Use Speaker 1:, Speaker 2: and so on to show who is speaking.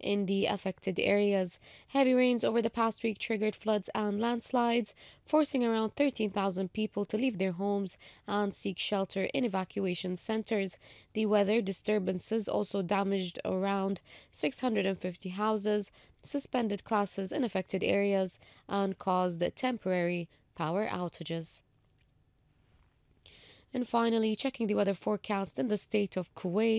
Speaker 1: in the affected areas. Heavy rains over the past week triggered floods and landslides, forcing around 13,000 people to leave their homes and seek shelter in evacuation centers. The weather disturbances also damaged around 650 houses, suspended classes in affected areas, and caused temporary power outages. And finally, checking the weather forecast in the state of Kuwait.